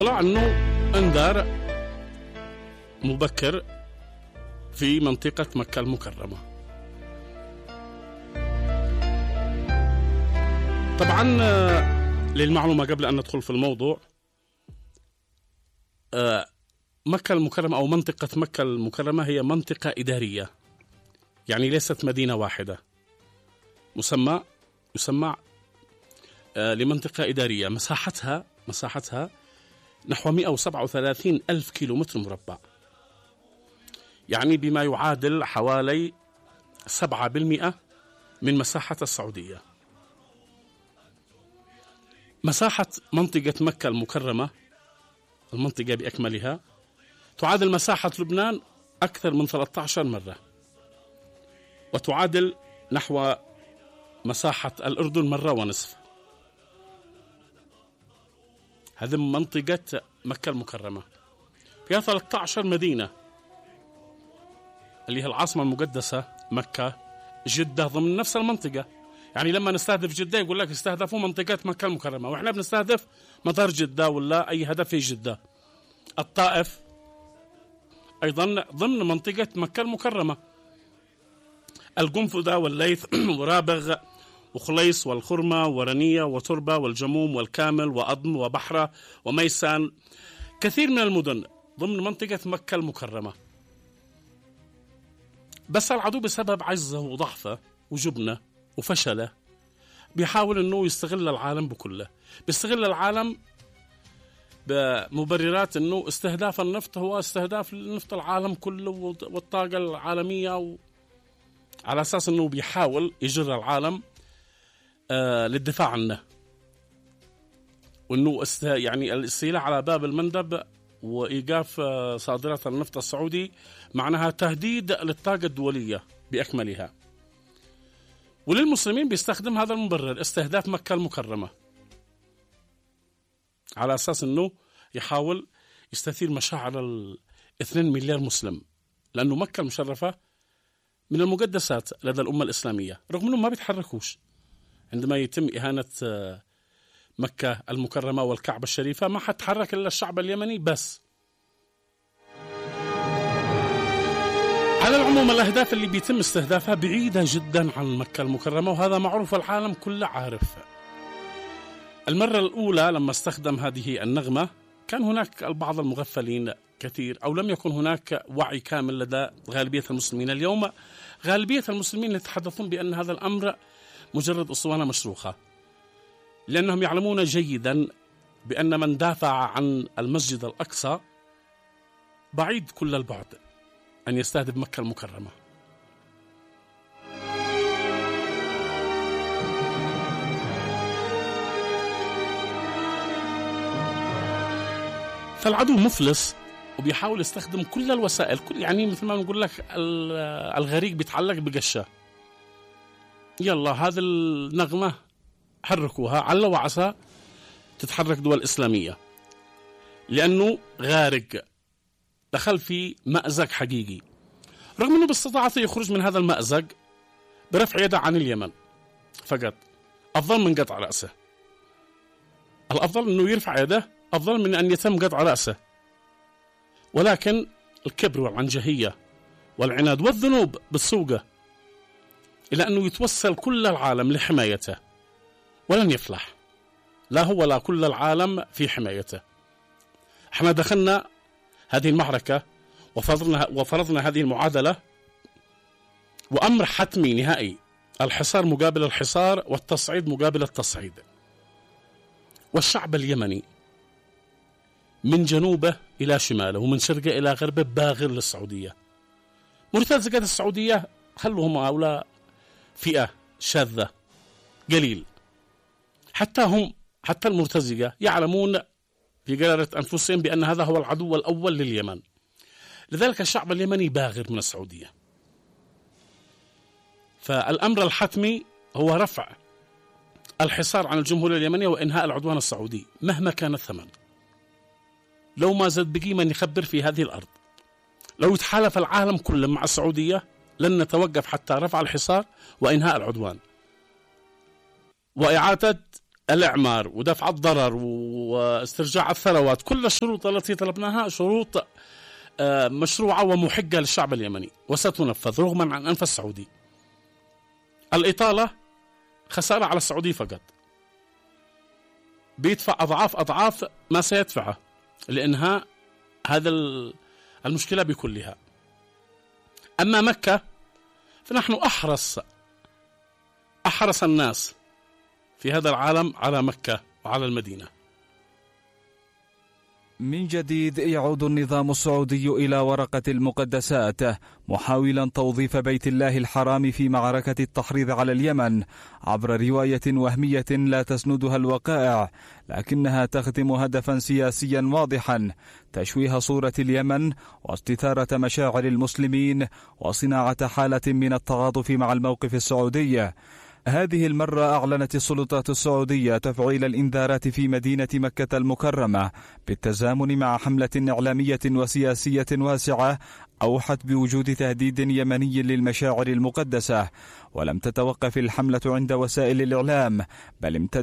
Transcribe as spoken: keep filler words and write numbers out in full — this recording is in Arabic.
طلع أنه انذار مبكر في منطقة مكة المكرمة. طبعا للمعلومة قبل أن ندخل في الموضوع، مكة المكرمة أو منطقة مكة المكرمة هي منطقة إدارية، يعني ليست مدينة واحدة، مسمى يسمى لمنطقة إدارية. مساحتها مساحتها نحو مئة وسبعة وثلاثين ألف كيلومتر مربع، يعني بما يعادل حوالي سبعة بالمئة من مساحة السعودية. مساحة منطقة مكة المكرمة، المنطقة بأكملها، تعادل مساحة لبنان أكثر من ثلاثة عشر مرة، وتعادل نحو مساحة الأردن مرة ونصف. هذه منطقة مكة المكرمة، فيها ثلاثة عشر مدينة، اللي هي العاصمة المقدسة مكة، جدة ضمن نفس المنطقة. يعني لما نستهدف جدة يقول لك استهدفوا منطقة مكة المكرمة، وإحنا بنستهدف مطار جدة ولا أي هدف في جدة. الطائف أيضا ضمن منطقة مكة المكرمة، القنفذة والليث ورابغ وخليص والخرمة ورنية وتربة والجموم والكامل وأضم وبحرة وميسان، كثير من المدن ضمن منطقة مكة المكرمة. بس العدو بسبب عجزه وضعفه وجبنه وفشله بيحاول أنه يستغل العالم بكله، بيستغل العالم بمبررات أنه استهداف النفط هو استهداف النفط العالم كله والطاقة العالمية، و... على أساس أنه بيحاول يجر العالم آه للدفاع عنه، وأنه است... يعني الاستيلاء على باب المندب وإيقاف آه صادرات النفط السعودي معناها تهديد للطاقة الدولية بأكملها. وللمسلمين بيستخدم هذا المبرر، استهداف مكة المكرمة، على أساس أنه يحاول يستثير مشاعر الاثنين مليار مسلم، لأنه مكة المشرفة من المقدسات لدى الأمة الإسلامية، رغم أنهم ما بيتحركوش عندما يتم إهانة مكة المكرمة والكعبة الشريفة. ما حتحرك إلا الشعب اليمني بس. على العموم الأهداف اللي بيتم استهدافها بعيدة جدا عن مكة المكرمة، وهذا معروف، العالم كله عارف. المرة الأولى لما استخدم هذه النغمة كان هناك البعض المغفلين كثير، أو لم يكن هناك وعي كامل لدى غالبية المسلمين. اليوم غالبية المسلمين يتحدثون بأن هذا الأمر مجرد أسطوانة مشروخة، لأنهم يعلمون جيدا بأن من دافع عن المسجد الأقصى بعيد كل البعد أن يستهدف مكة المكرمة. فالعدو مفلس وبيحاول يستخدم كل الوسائل، كل يعني مثل ما نقول لك الغريق بيتعلق بقشة. يلا هذه النغمة حركوها، عل وعسى تتحرك دول إسلامية، لأنه غارق دخل في مأزق حقيقي، رغم أنه باستطاعته يخرج من هذا المأزق برفع يده عن اليمن فقط، أفضل من قطع رأسه. الأفضل أنه يرفع يده أفضل من أن يتم قطع رأسه، ولكن الكبر والعنجهية والعناد والذنوب بالسوقة إلى أنه يتوسل كل العالم لحمايته، ولن يفلح، لا هو لا كل العالم في حمايته. احنا دخلنا هذه المعركة وفرضنا, وفرضنا هذه المعادلة، وأمر حتمي نهائي، الحصار مقابل الحصار والتصعيد مقابل التصعيد. والشعب اليمني من جنوبه إلى شماله ومن شرقه إلى غربه باغر للسعودية. مرتزقة السعودية خلوهم هؤلاء فئة شاذة قليل، حتى هم حتى المرتزقة يعلمون في قرارة أنفسهم بأن هذا هو العدو الأول لليمن. لذلك الشعب اليمني باغر من السعودية. فالأمر الحتمي هو رفع الحصار عن الجمهورية اليمنية وإنهاء العدوان السعودي مهما كان الثمن. لو ما زاد بقي من يخبر في هذه الأرض، لو يتحالف العالم كله مع السعودية لن نتوقف حتى رفع الحصار وإنهاء العدوان وإعادة الإعمار ودفع الضرر واسترجاع الثروات، كل الشروط التي طلبناها شروط مشروعة ومحقة للشعب اليمني وستنفذ رغما عن أنف السعودي. الإطالة خسارة على السعودي فقط، بيدفع أضعاف أضعاف ما سيدفعه لإنهاء هذا المشكلة بكلها. أما مكة فنحن أحرص أحرص الناس في هذا العالم على مكة وعلى المدينة. من جديد يعود النظام السعودي إلى ورقة المقدسات، محاولا توظيف بيت الله الحرام في معركة التحريض على اليمن عبر رواية وهمية لا تسندها الوقائع، لكنها تخدم هدفا سياسيا واضحا: تشويه صورة اليمن واستثارة مشاعر المسلمين وصناعة حالة من التعاطف مع الموقف السعودي. هذه المرة أعلنت السلطات السعودية تفعيل الإنذارات في مدينة مكة المكرمة بالتزامن مع حملة إعلامية وسياسية واسعة أوحت بوجود تهديد يمني للمشاعر المقدسة. ولم تتوقف الحملة عند وسائل الإعلام، بل امتدت